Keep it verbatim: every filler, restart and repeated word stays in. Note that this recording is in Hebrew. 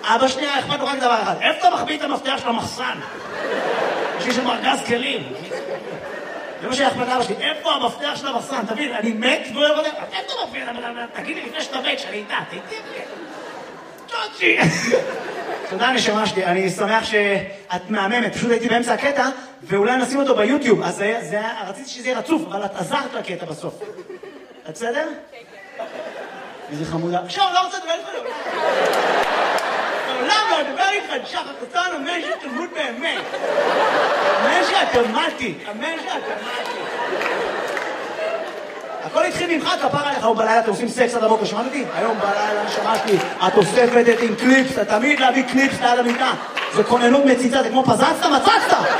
אבא שלי היה אכפת לו רק דבר אחד, איפה אתה מחביא את המפתח של המחסן? יש לי שם ארגז כלים. זה מה שהיה אכפת לאבא שלי, איפה המפתח של המחסן? תבין, אני מת והוא אומר, איפה אתה מפתח? תגיד לי לפני שאתה מת, שאני איתה, תהייתי לי. צ'וצ'י. תודה נשמה שלי, אני שמח שאת מהממת, פשוט הייתי באמצע הקטע, ואולי נשים אותו ביוטיוב, אז רציתי שזה יהיה רצוף, אבל את עזרת לקטע בסוף. את בסדר? איזה חמודה. עכשיו, לא רוצה לדבר איתך לעולם. לעולם לא לדבר איתך, שחר קטן, אמן שתלמוד באמת. אמן שאת תלמדתי, אמן שאת תלמדתי. הכל התחיל ממך, כפר עליך, היום בלילה אתם עושים סקס עד הבוקר, שמעת אותי? היום בלילה שמעתי, את אוספת את עם קליפס, אתה תמיד להביא קליפס ליד המיטה. זה כוננות מציצה, זה כמו פזצת, מצצת!